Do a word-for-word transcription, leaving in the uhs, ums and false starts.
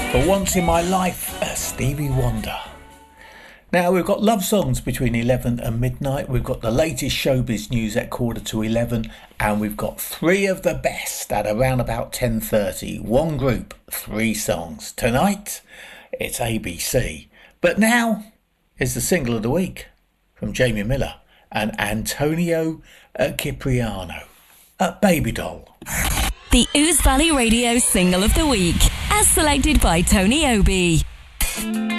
For Once in My Life, uh, Stevie Wonder. Now, we've got love songs between eleven and midnight. We've got the latest showbiz news at quarter to eleven. And we've got three of the best at around about ten thirty. One group, three songs. Tonight, it's A B C. But now is the single of the week from Jamie Miller and Antonio uh, Cipriano. Uh, Baby Doll. The Ouse Valley Radio Single of the Week, as selected by Tony Obi.